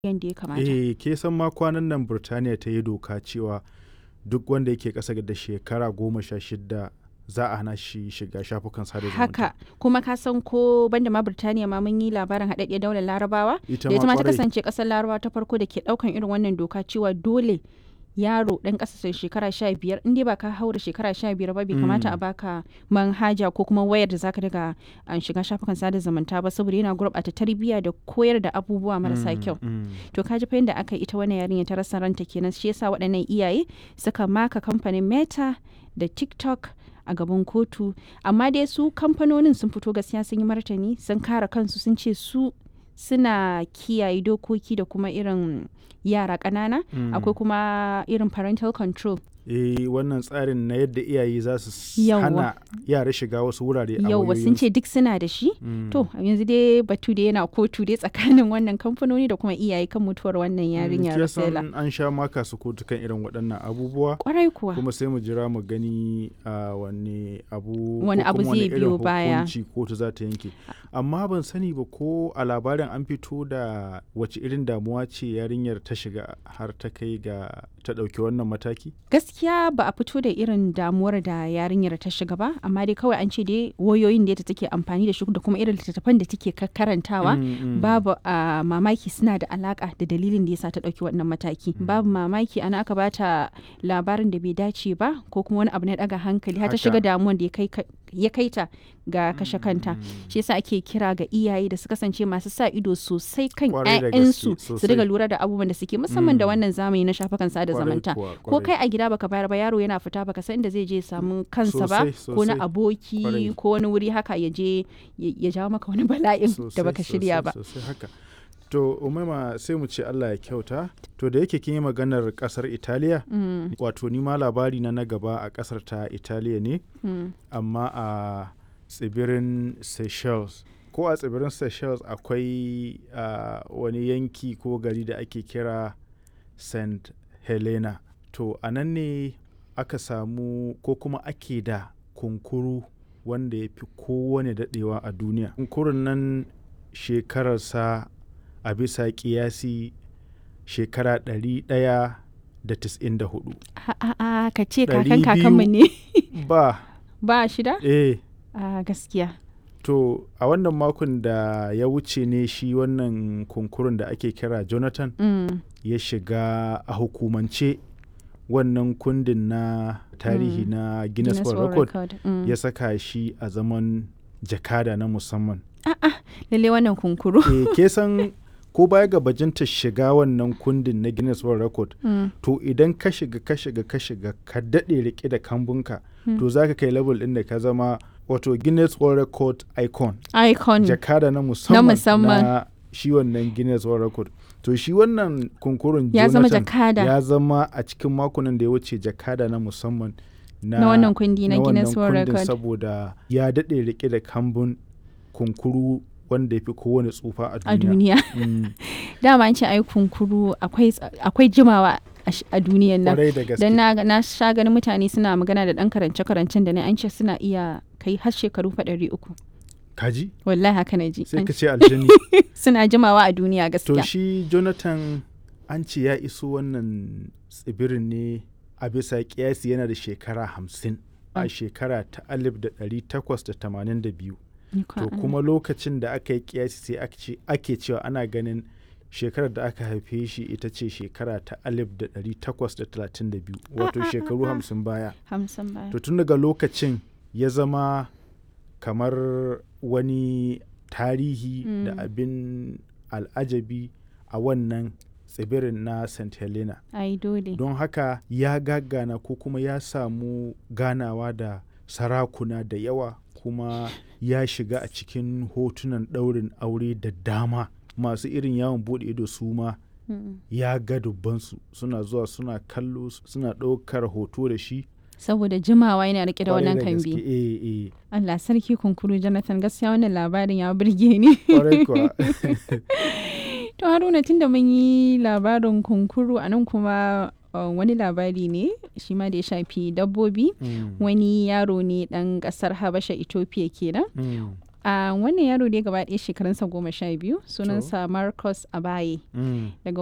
yanda ya kamata. Ke san ma kwanan nan Burtaniya ta yi doka cewa duk wanda yake ƙasa da shekara 16 za a hana shi shiga shafukan sada zumunta. Haka kuma ka san ko banda ma Burtaniya ma mun yi labarin haɗaɗɗiyar daular Larabawa Ita da ita ma ta kwarai. kasance ƙasar Larabawa ta farko da ke ɗaukan irin wannan doka cewa dole yaro ɗan ƙasa shekara 15 in dai ba ka haura shekara 15 ba bai kamata a baka manhaja ko kuma wayar da zaka daga shiga shafukan sada zumunta ba saboda yana gurɓata tarbiyya da koyar da abubuwa marasa kyau. To ka ji fa yadda aka yi ita wannan yarinya ta rasa ranta kenan shi yasa waɗannan iyaye suka maka kamfanin Meta da TikTok a gaban kotu amma dai su kamfanonin sun fito gaskiya sun yi martani sun kare kansu sun ce su suna kiyaye dokoki da kuma irin yara ƙanana akwai kuma irin parental control. Wannan tsarin na yadda iyaye za su Yawwa. hana yara shiga wasu wurare a Yauwa sun ce duk suna da shi to yanzu dai batu da yana kotu dai tsakanin wannan kamfanoni da kuma iyaye kan mutuwar wannan yarinya Rosella. an sha maka su kotu kan irin waɗannan abubuwa Kwarai kuwa. kuma sai mu jira mu gani wani abu Wani ko abu kuma zai irin biyo baya. hukunci kotu za ta yanke amma ban sani ba ko a labarin an fito da wace irin damuwa ce yarinyar ta shiga har ta kai ga ta ɗauki wannan mataki. Gaskiya ba a fito da irin damuwar da yarinyar ta shiga ba amma dai kawai an ce dai wayoyin da take amfani da shi da kuma irin littattafan da take karantawa babu mamaki suna da alaka da dalilin da yasa ta dauki wannan mataki babu mamaki ana aka bata labarin da bai dace ba ko kuma wani abu na daga hankali har ta Haka. shiga damuwar da ya kai ta ga kashe kanta shi yasa ake kira ga iyaye da su kasance masu sa ido sosai kan Kwarai da gaske, 'ya'yansu su sosai. riga lura da abubuwan da suke musamman da wannan zamani na shafukan sada Kwarai zumunta kuwa, ko kwarai. kai a gida baka bayar ba yaro yana fita baka san inda zai je ya samu kansa ba Sosai, ko na sosai. aboki Kwarai. ko wani wuri haka ya je ya jawo maka wani bala'in da baka shirya ba. Sosai haka. To Umaima sai mu ce Allah ya kyauta. To da yake kin yi maganar kasar Italiya, wato ni ma labari na gaba a kasar ta Italiya ne, amma a tsibirin Seychelles. Ko a tsibirin Seychelles akwai wani yanki ko gari da ake kira St. Helena. To a nan ne aka samu ko kuma ake da kunkuru wanda ya fi kowane daɗewa a duniya. Kunkurun nan shekararsa a bisa ƙiyasi shekara 194. A'a ka ce kakan 200 kakanmu ne Ba, ba shida? A gaskiya. to a wannan makon da ya wuce ne shi wannan kunkurun da ake kira Jonathan ya shiga a hukumance wannan kundin na tarihi na Guinness World Record ya saka shi a zaman jakada na musamman. Lalle wannan kunkuru. Ke san ko baya ga bajinta shiga wannan kundin na Guinness World Record to idan ka shiga ka daɗe rike da kambunka to za ka kai level ɗin da ka zama wato Guinness World Record icon jakada na musamman na shi wannan Guinness World Record. To shi wannan kunkurun Ya zama Jonathan jakada. ya zama a cikin makonan da ya wuce jakada na musamman Na wannan kundi na Guinness World wannan kundin Record. saboda ya daɗe rike da kambun kunkuru wanda ya fi kowane tsufa A duniya. Dama an ce ai kunkuru akwai jimawa a duniyan nan. Kwarai da gaske. Dan na sha ganin mutane suna magana da dan karance-karancen da ne an ce suna iya kai har shekaru 300. Kaji? Wallahi haka na ji. Sai ka ce aljani. Suna jimawa a duniya To gaskiya. shi Jonathan an ce ya iso wannan tsibirin ne a bisa kiyasi yana da shekara 50 a shekara ta 1882. Ni kwa To Allah. kuma lokacin da aka yi kiyasi sai ake cewa ana ganin shekarar da aka haife shi ita ce shekara ta 1832 wato shekaru 50 baya. 50 baya. To tun daga lokacin ya zama kamar wani tarihi da abin al'ajabi a wannan tsibirin na St. Helena. Ai dole. Don haka ya gagana ko kuma ya samu ganawa da sarakuna da yawa kuma ya shiga a cikin hotunan ɗaurin aure da dama masu irin yawon buɗe ido su ma ya ga dubbansu suna zuwa suna kallo suna ɗaukar hoto da shi. Saboda jimawa yana rike da wannan Kwarai gaske. kambi. Allah sarki kunkuru Jonathan gaskiya wannan labarin ya burge ni. Kwarai kuwa. To Haruna tunda mun yi labarin kunkuru a nan kuma wani labari ne shi ma da ya shafi dabbobi wani yaro ne dan kasar Habasha Ethiopia kenan Wannan yaro dai gaba ɗaya shekarunsa 12 sunansa Marcus Abaye Mm. daga